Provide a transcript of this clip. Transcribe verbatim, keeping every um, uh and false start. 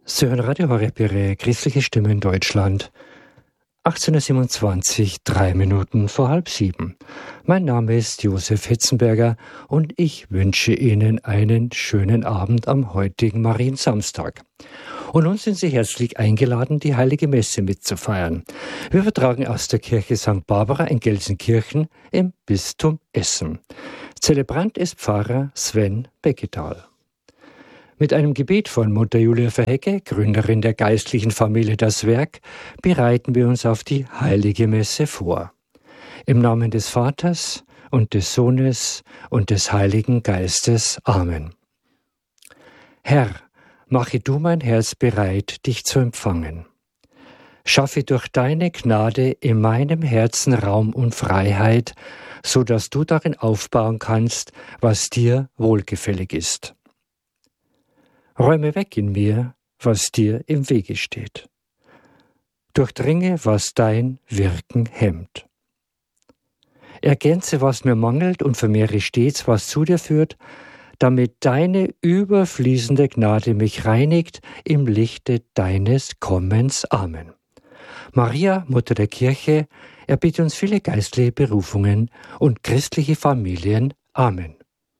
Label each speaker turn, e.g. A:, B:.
A: Sie hören Radio Horeb, Ihre christliche Stimme in Deutschland. achtzehnhundertsiebenundzwanzig, drei Minuten vor halb sieben. Mein Name ist Josef Hetzenberger und ich wünsche Ihnen einen schönen Abend am heutigen Mariensamstag. Und nun sind Sie herzlich eingeladen, die Heilige Messe mitzufeiern. Wir übertragen aus der Kirche Sankt Barbara in Gelsenkirchen im Bistum Essen. Zelebrant ist Pfarrer Sven Becketal. Mit einem Gebet von Mutter Julia Verhecke, Gründerin der geistlichen Familie Das Werk, bereiten wir uns auf die Heilige Messe vor. Im Namen des Vaters und des Sohnes und des Heiligen Geistes. Amen. Herr, mache du mein Herz bereit, dich zu empfangen. Schaffe durch deine Gnade in meinem Herzen Raum und Freiheit, so dass du darin aufbauen kannst, was dir wohlgefällig ist. Räume weg in mir, was dir im Wege steht. Durchdringe, was dein Wirken hemmt. Ergänze, was mir mangelt und vermehre stets, was zu dir führt, damit deine überfließende Gnade mich reinigt im Lichte deines Kommens. Amen. Maria, Mutter der Kirche, erbitte uns viele geistliche Berufungen und christliche Familien. Amen.